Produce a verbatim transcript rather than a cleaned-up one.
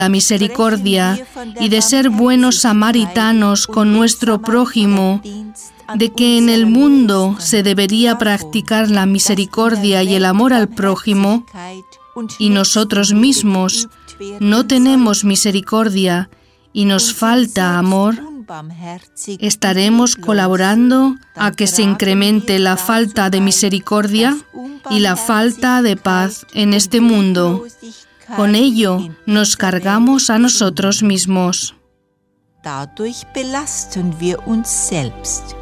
la misericordia y de ser buenos samaritanos con nuestro prójimo, de que en el mundo se debería practicar la misericordia y el amor al prójimo, y nosotros mismos no tenemos misericordia y nos falta amor, ¿estaremos colaborando a que se incremente la falta de misericordia y la falta de paz en este mundo? Con ello nos cargamos a nosotros mismos. Dadurch belasten wir uns selbst.